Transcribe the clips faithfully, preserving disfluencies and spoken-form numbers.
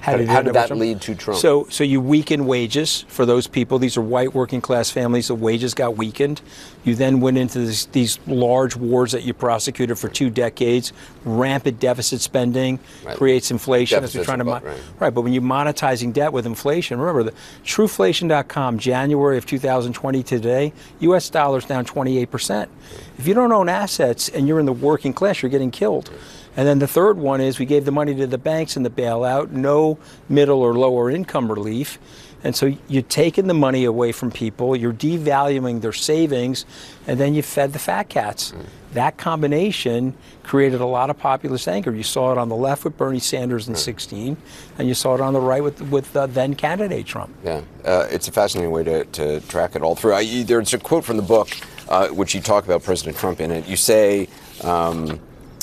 How did, how did that lead to Trump? So, so you weaken wages for those people. These are white working class families. The wages got weakened. You then went into this, these large wars that you prosecuted for two decades. Rampant deficit spending right. creates inflation. Deficits as we're trying to above, mo- right. right. But when you're monetizing debt with inflation, remember the Trueflation dot com, January of two thousand twenty to today, U S dollar's down twenty-eight percent. If you don't own assets and you're in the working class, you're getting killed. And then the third one is we gave the money to the banks in the bailout, no middle or lower income relief. And so you're taking the money away from people, you're devaluing their savings, and then you fed the fat cats. Mm. That combination created a lot of populist anger. You saw it on the left with Bernie Sanders in right. sixteen, and you saw it on the right with with uh, then candidate Trump. Yeah, uh, it's a fascinating way to, to track it all through. I, there's a quote from the book, uh, which you talk about President Trump in it. You say, um,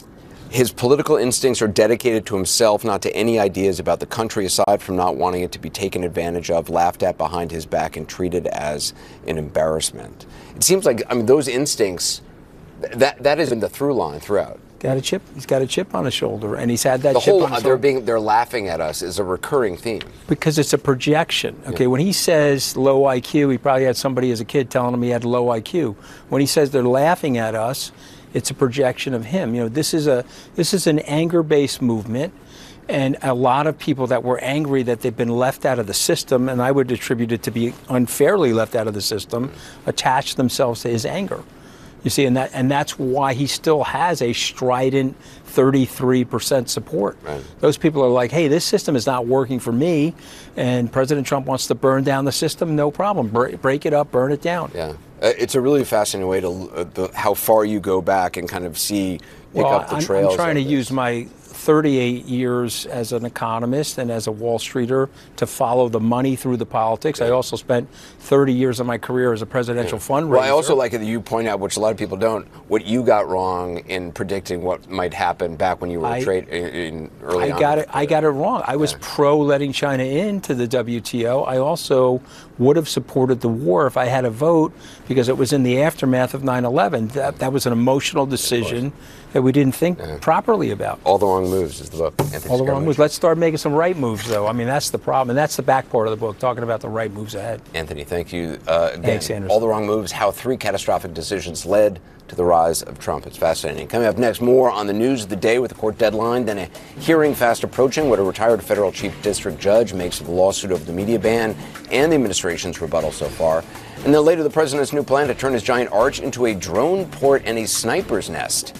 his political instincts are dedicated to himself, not to any ideas about the country, aside from not wanting it to be taken advantage of, laughed at behind his back, and treated as an embarrassment. It seems like, I mean, those instincts, that that has been the through line throughout. Got a chip. He's got a chip on his shoulder, and he's had that the chip whole, on his they're shoulder. being they're laughing at us is a recurring theme. Because it's a projection. Okay, yeah. when he says low I Q, he probably had somebody as a kid telling him he had low I Q. When he says they're laughing at us, it's a projection of him. You know, this is a this is an anger-based movement, and a lot of people that were angry that they've been left out of the system, and I would attribute it to be unfairly left out of the system, attach themselves to his anger. You see, and that and that's why he still has a strident thirty-three percent support. Right. Those people are like, hey, this system is not working for me, and President Trump wants to burn down the system. No problem. Break, break it up, burn it down. Yeah, uh, it's a really fascinating way to uh, the, how far you go back and kind of see pick well, up the I'm, trails. I'm trying to this. use my thirty-eight years as an economist and as a Wall Streeter to follow the money through the politics. Yeah. I also spent thirty years of my career as a presidential yeah. fundraiser. Well, I also like that you point out, which a lot of people don't, what you got wrong in predicting what might happen back when you were I, a trade in, in early I on. got it. I got it wrong. I was yeah. pro letting China into the W T O. I also would have supported the war if I had a vote because it was in the aftermath of nine eleven. That, that was an emotional decision that we didn't think yeah. properly about. All the wrong moves is the book. Anthony All the wrong moves. Let's start making some right moves, though. I mean, that's the problem, and that's the back part of the book, talking about the right moves ahead. Anthony, thank you uh, again. Thanks, Anderson. All the wrong moves, how three catastrophic decisions led to the rise of Trump. It's fascinating. Coming up next, more on the news of the day with the court deadline, then a hearing fast approaching, what a retired federal chief district judge makes of the lawsuit over the media ban and the administration's rebuttal so far. And then later, the president's new plan to turn his giant arch into a drone port and a sniper's nest.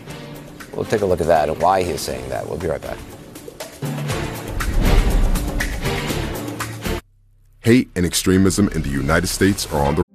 We'll take a look at that and why he's saying that. We'll be right back. Hate and extremism in the United States are on the